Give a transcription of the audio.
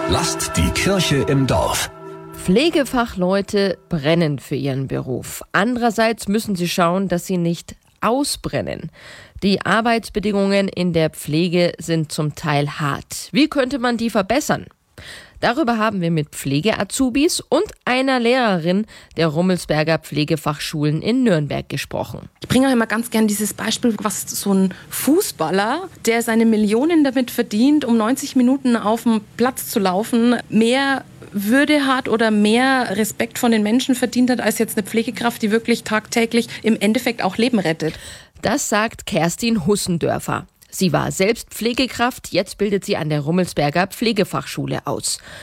Lasst die Kirche im Dorf. Pflegefachleute brennen für ihren Beruf. Andererseits müssen sie schauen, dass sie nicht ausbrennen. Die Arbeitsbedingungen in der Pflege sind zum Teil hart. Wie könnte man die verbessern? Darüber haben wir mit Pflege-Azubis und einer Lehrerin der Rummelsberger Pflegefachschulen in Nürnberg gesprochen. Ich bringe euch mal ganz gern dieses Beispiel, was so ein Fußballer, der seine Millionen damit verdient, um 90 Minuten auf dem Platz zu laufen, mehr Würde hat oder mehr Respekt von den Menschen verdient hat, als jetzt eine Pflegekraft, die wirklich tagtäglich im Endeffekt auch Leben rettet. Das sagt Kerstin Hussendörfer. Sie war selbst Pflegekraft, jetzt bildet sie an der Rummelsberger Pflegefachschule aus.